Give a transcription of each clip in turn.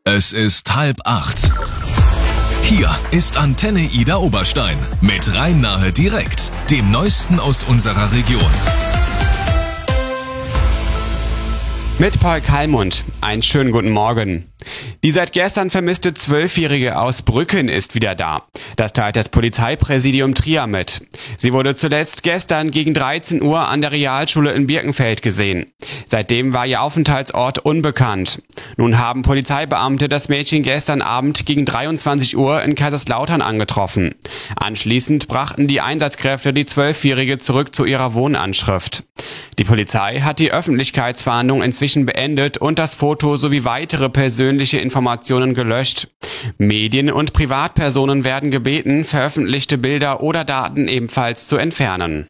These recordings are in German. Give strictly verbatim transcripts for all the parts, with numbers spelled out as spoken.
Es ist halb acht. Hier ist Antenne Ida Oberstein mit Rhein-Nahe direkt, dem Neuesten aus unserer Region. Mit Paul Kallmund. Einen schönen guten Morgen. Die seit gestern vermisste Zwölfjährige aus Brücken ist wieder da. Das teilt das Polizeipräsidium Trier mit. Sie wurde zuletzt gestern gegen dreizehn Uhr an der Realschule in Birkenfeld gesehen. Seitdem war ihr Aufenthaltsort unbekannt. Nun haben Polizeibeamte das Mädchen gestern Abend gegen dreiundzwanzig Uhr in Kaiserslautern angetroffen. Anschließend brachten die Einsatzkräfte die Zwölfjährige zurück zu ihrer Wohnanschrift. Die Polizei hat die Öffentlichkeitsfahndung inzwischen beendet und das Foto sowie weitere persönliche Informationen gelöscht. Medien und Privatpersonen werden gebeten, veröffentlichte Bilder oder Daten ebenfalls zu entfernen.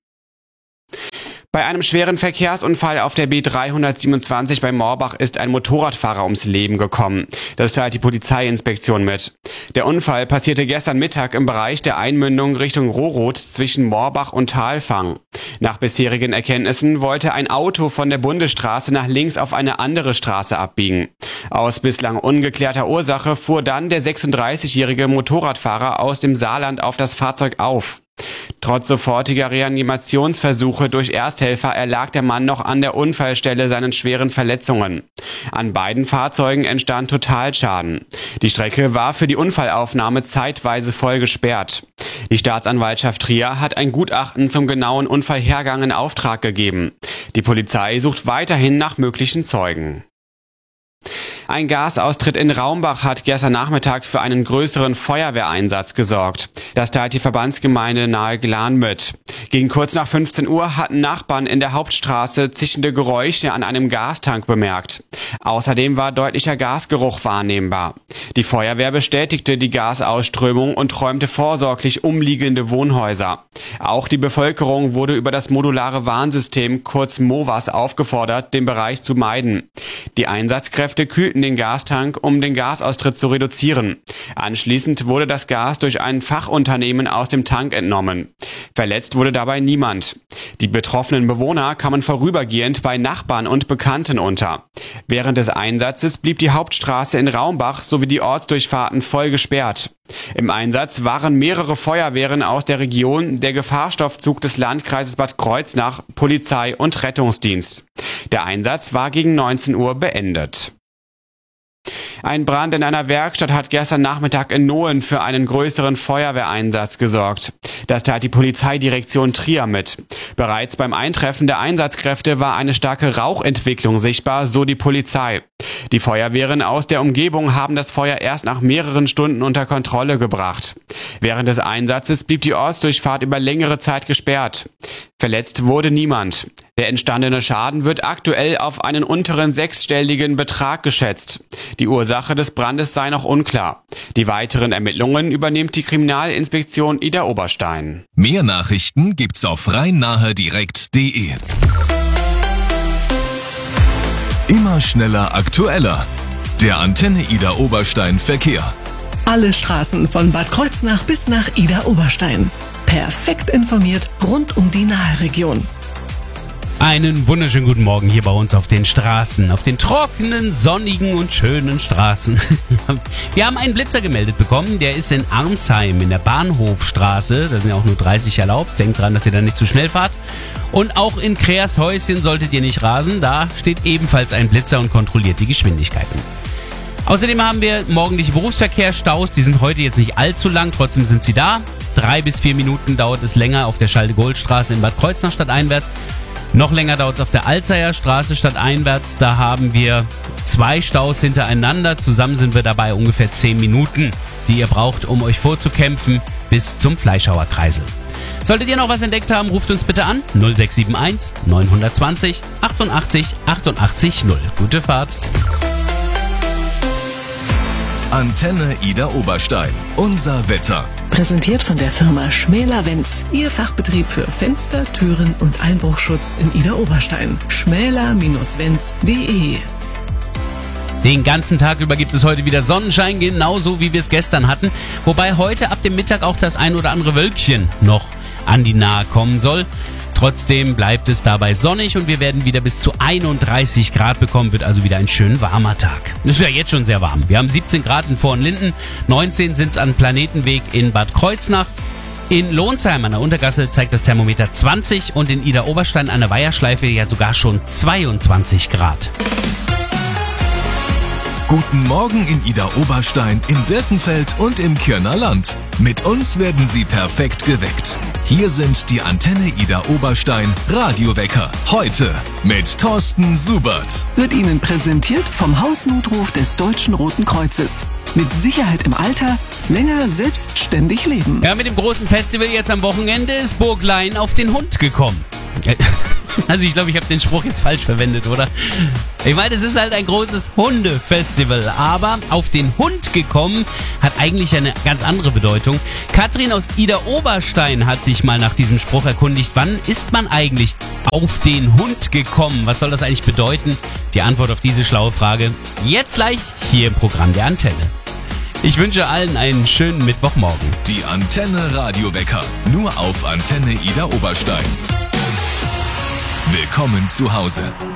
Bei einem schweren Verkehrsunfall auf der B dreihundertsiebenundzwanzig bei Morbach ist ein Motorradfahrer ums Leben gekommen. Das teilt die Polizeiinspektion mit. Der Unfall passierte gestern Mittag im Bereich der Einmündung Richtung Rohroth zwischen Morbach und Talfang. Nach bisherigen Erkenntnissen wollte ein Auto von der Bundesstraße nach links auf eine andere Straße abbiegen. Aus bislang ungeklärter Ursache fuhr dann der sechsunddreißigjährige Motorradfahrer aus dem Saarland auf das Fahrzeug auf. Trotz sofortiger Reanimationsversuche durch Ersthelfer erlag der Mann noch an der Unfallstelle seinen schweren Verletzungen. An beiden Fahrzeugen entstand Totalschaden. Die Strecke war für die Unfallaufnahme zeitweise voll gesperrt. Die Staatsanwaltschaft Trier hat ein Gutachten zum genauen Unfallhergang in Auftrag gegeben. Die Polizei sucht weiterhin nach möglichen Zeugen. Ein Gasaustritt in Raumbach hat gestern Nachmittag für einen größeren Feuerwehreinsatz gesorgt. Das teilt die Verbandsgemeinde Nahe Glan mit. Gegen kurz nach fünfzehn Uhr hatten Nachbarn in der Hauptstraße zischende Geräusche an einem Gastank bemerkt. Außerdem war deutlicher Gasgeruch wahrnehmbar. Die Feuerwehr bestätigte die Gasausströmung und räumte vorsorglich umliegende Wohnhäuser. Auch die Bevölkerung wurde über das modulare Warnsystem, kurz MOVAS, aufgefordert, den Bereich zu meiden. Die Einsatzkräfte kühlten den Gastank, um den Gasaustritt zu reduzieren. Anschließend wurde das Gas durch ein Fachunternehmen aus dem Tank entnommen. Verletzt wurde dabei niemand. Die betroffenen Bewohner kamen vorübergehend bei Nachbarn und Bekannten unter. Während des Einsatzes blieb die Hauptstraße in Raumbach sowie die Ortsdurchfahrten voll gesperrt. Im Einsatz waren mehrere Feuerwehren aus der Region, der Gefahrstoffzug des Landkreises Bad Kreuznach, Polizei und Rettungsdienst. Der Einsatz war gegen neunzehn Uhr beendet. Ein Brand in einer Werkstatt hat gestern Nachmittag in Nohen für einen größeren Feuerwehreinsatz gesorgt. Das teilt die Polizeidirektion Trier mit. Bereits beim Eintreffen der Einsatzkräfte war eine starke Rauchentwicklung sichtbar, so die Polizei. Die Feuerwehren aus der Umgebung haben das Feuer erst nach mehreren Stunden unter Kontrolle gebracht. Während des Einsatzes blieb die Ortsdurchfahrt über längere Zeit gesperrt. Verletzt wurde niemand. Der entstandene Schaden wird aktuell auf einen unteren sechsstelligen Betrag geschätzt. Die Ursache des Brandes sei noch unklar. Die weiteren Ermittlungen übernimmt die Kriminalinspektion Ida Oberstein. Mehr Nachrichten gibt's auf rhein-nahe direkt punkt de. Immer schneller, aktueller. Der Antenne Ida Oberstein Verkehr. Alle Straßen von Bad Kreuznach bis nach Ida Oberstein. Perfekt informiert rund um die Naheregion. Einen wunderschönen guten Morgen hier bei uns auf den Straßen, auf den trockenen, sonnigen und schönen Straßen. Wir haben einen Blitzer gemeldet bekommen, der ist in Arnsheim in der Bahnhofstraße, da sind ja auch nur dreißig erlaubt, denkt dran, dass ihr da nicht zu schnell fahrt. Und auch in Kreershäuschen solltet ihr nicht rasen, da steht ebenfalls ein Blitzer und kontrolliert die Geschwindigkeiten. Außerdem haben wir morgendliche Berufsverkehrsstaus, die sind heute jetzt nicht allzu lang, trotzdem sind sie da. Drei bis vier Minuten dauert es länger auf der Schalde-Gold-Straße in Bad Kreuznach stadteinwärts. Noch länger dauert es auf der Alzeyer Straße stadteinwärts. Da haben wir zwei Staus hintereinander. Zusammen sind wir dabei ungefähr zehn Minuten, die ihr braucht, um euch vorzukämpfen bis zum Fleischhauer Kreisel. Solltet ihr noch was entdeckt haben, ruft uns bitte an null sechs sieben eins neun zwei null achtundachtzig achtundachtzig null. Gute Fahrt. Antenne Ida Oberstein. Unser Wetter. Präsentiert von der Firma Schmäler-Wenz. Ihr Fachbetrieb für Fenster, Türen und Einbruchschutz in Ida Oberstein. schmäler Bindestrich wenz punkt de. Den ganzen Tag über gibt es heute wieder Sonnenschein, genauso wie wir es gestern hatten. Wobei heute ab dem Mittag auch das ein oder andere Wölkchen noch an die Nahe kommen soll. Trotzdem bleibt es dabei sonnig und wir werden wieder bis zu einunddreißig Grad bekommen, wird also wieder ein schön warmer Tag. Es ist ja jetzt schon sehr warm. Wir haben siebzehn Grad in Vornlinden, neunzehn sind es an Planetenweg in Bad Kreuznach. In Lohnsheim an der Untergasse zeigt das Thermometer zwanzig und in Idar-Oberstein an der Weiherschleife ja sogar schon zweiundzwanzig Grad. Guten Morgen in Idar-Oberstein, in Birkenfeld und im Kirner Land. Mit uns werden Sie perfekt geweckt. Hier sind die Antenne Idar-Oberstein Radiowecker. Heute mit Thorsten Subert. Wird Ihnen präsentiert vom Hausnotruf des Deutschen Roten Kreuzes. Mit Sicherheit im Alter, länger selbstständig leben. Ja, mit dem großen Festival jetzt am Wochenende ist Burglein auf den Hund gekommen. Also ich glaube, ich habe den Spruch jetzt falsch verwendet, oder? Ich meine, es ist halt ein großes Hundefestival, aber auf den Hund gekommen hat eigentlich eine ganz andere Bedeutung. Katrin aus Idar-Oberstein hat sich mal nach diesem Spruch erkundigt, wann ist man eigentlich auf den Hund gekommen? Was soll das eigentlich bedeuten? Die Antwort auf diese schlaue Frage jetzt gleich hier im Programm der Antenne. Ich wünsche allen einen schönen Mittwochmorgen. Die Antenne Radiowecker, nur auf Antenne Idar-Oberstein. Willkommen zu Hause.